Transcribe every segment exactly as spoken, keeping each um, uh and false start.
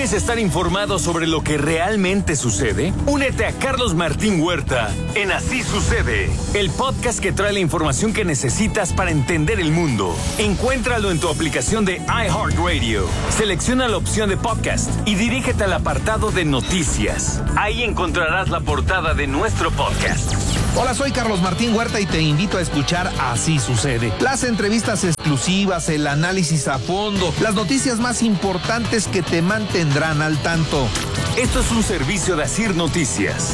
¿Quieres estar informado sobre lo que realmente sucede? Únete a Carlos Martín Huerta en Así Sucede, el podcast que trae la información que necesitas para entender el mundo. Encuéntralo en tu aplicación de iHeartRadio. Selecciona la opción de podcast y dirígete al apartado de noticias. Ahí encontrarás la portada de nuestro podcast. Hola, soy Carlos Martín Huerta y te invito a escuchar Así Sucede. Las entrevistas exclusivas, el análisis a fondo, las noticias más importantes que te mantendrán al tanto. Esto es un servicio de Asir Noticias.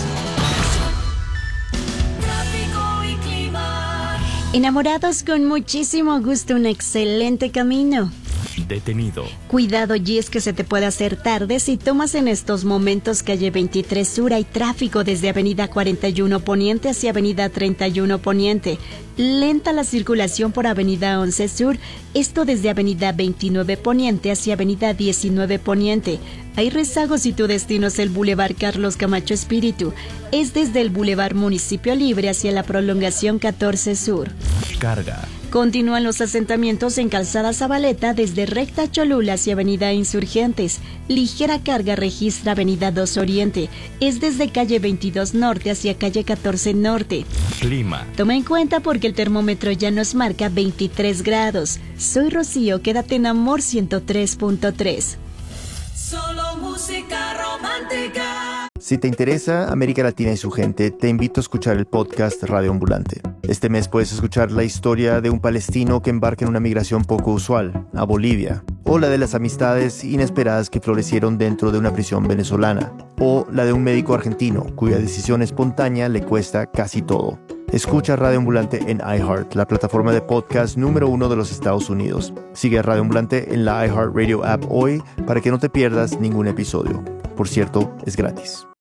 Enamorados con muchísimo gusto, un excelente camino. Detenido. Cuidado, y es que se te puede hacer tarde si tomas en estos momentos calle veintitrés Sur. Hay tráfico desde avenida cuarenta y uno Poniente hacia avenida treinta y uno Poniente. Lenta la circulación por avenida once Sur, esto desde avenida veintinueve Poniente hacia avenida diecinueve Poniente. Hay rezagos si tu destino es el Boulevard Carlos Camacho Espíritu. Es desde el Boulevard Municipio Libre hacia la prolongación catorce Sur. Carga. Continúan los asentamientos en Calzada Zabaleta desde recta Cholula hacia avenida Insurgentes. Ligera carga registra avenida dos Oriente. Es desde calle veintidós Norte hacia calle catorce Norte. Clima. Toma en cuenta porque el termómetro ya nos marca veintitrés grados. Soy Rocío, quédate en Amor ciento tres punto tres. Solo música romántica. Si te interesa América Latina y su gente, te invito a escuchar el podcast Radio Ambulante. Este mes puedes escuchar la historia de un palestino que embarca en una migración poco usual, a Bolivia, o la de las amistades inesperadas que florecieron dentro de una prisión venezolana, o la de un médico argentino cuya decisión espontánea le cuesta casi todo. Escucha Radio Ambulante en iHeart, la plataforma de podcast número uno de los Estados Unidos. Sigue a Radio Ambulante en la iHeartRadio app hoy para que no te pierdas ningún episodio. Por cierto, es gratis.